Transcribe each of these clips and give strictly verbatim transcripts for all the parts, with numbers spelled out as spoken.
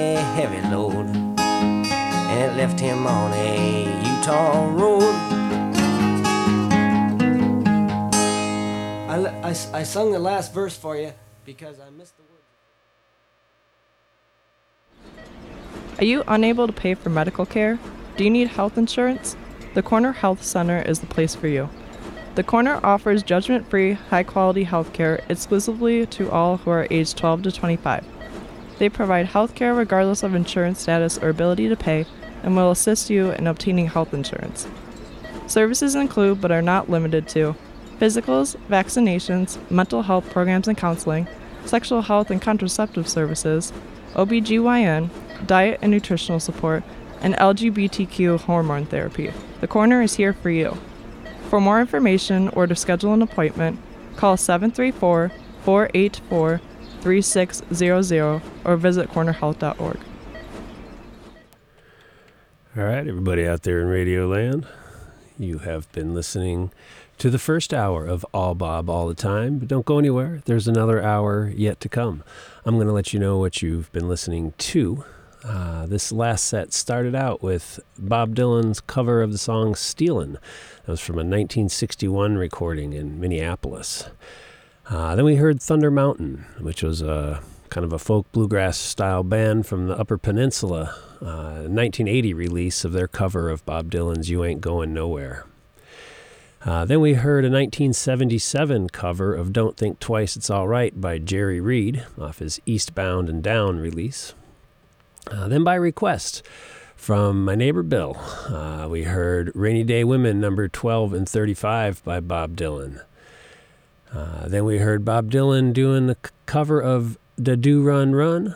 a heavy load, and it left him on a Utah road. I, I, I sung the last verse for you because I missed the words. Are you unable to pay for medical care? Do you need health insurance? The Corner Health Center is the place for you. The Corner offers judgment-free, high-quality health care exclusively to all who are aged twelve to twenty-five. They provide health care regardless of insurance status or ability to pay and will assist you in obtaining health insurance. Services include, but are not limited to, physicals, vaccinations, mental health programs and counseling, sexual health and contraceptive services, O B G Y N, diet and nutritional support, and L G B T Q hormone therapy. The Corner is here for you. For more information or to schedule an appointment, call seven three four, four eight four, three six zero zero or visit corner health dot org. All right, everybody out there in Radio Land, you have been listening to the first hour of All Bob All the Time, but don't go anywhere. There's another hour yet to come. I'm going to let you know what you've been listening to. Uh, this last set started out with Bob Dylan's cover of the song Stealin'. That was from a nineteen sixty-one recording in Minneapolis. Uh, then we heard Thunder Mountain, which was a kind of a folk bluegrass style band from the Upper Peninsula, uh, nineteen eighty release of their cover of Bob Dylan's You Ain't Going Nowhere. Uh, then we heard a nineteen seventy-seven cover of Don't Think Twice It's All Right by Jerry Reed off his Eastbound and Down release. Uh, then by request from my neighbor Bill, uh, we heard Rainy Day Women number twelve and thirty-five by Bob Dylan. Uh, then we heard Bob Dylan doing the c- cover of Da Do Run Run.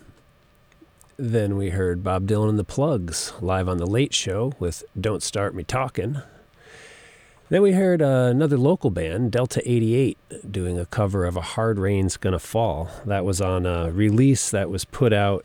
Then we heard Bob Dylan and the Plugs live on The Late Show with Don't Start Me Talkin'. Then we heard uh, another local band, Delta eighty-eight, doing a cover of A Hard Rain's Gonna Fall. That was on a release that was put out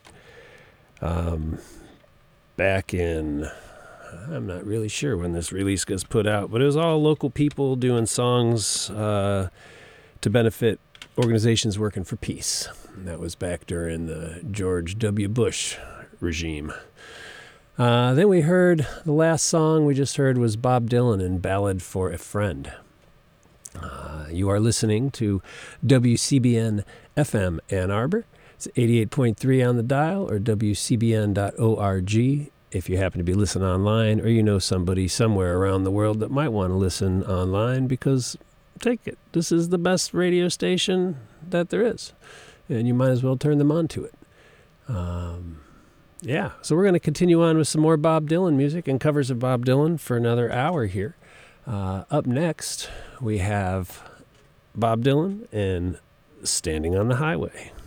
um, back in, I'm not really sure when this release gets put out, but it was all local people doing songs uh, to benefit organizations working for peace. And that was back during the George W. Bush regime. Uh, then we heard, the last song we just heard was Bob Dylan and Ballad for a Friend. Uh, you are listening to W C B N F M Ann Arbor. It's eighty-eight point three on the dial or W C B N dot org if you happen to be listening online or you know somebody somewhere around the world that might want to listen online, because take it, this is the best radio station that there is, and you might as well turn them on to it. Um... Yeah, so we're going to continue on with some more Bob Dylan music and covers of Bob Dylan for another hour here. Uh, up next, we have Bob Dylan and Standing on the Highway.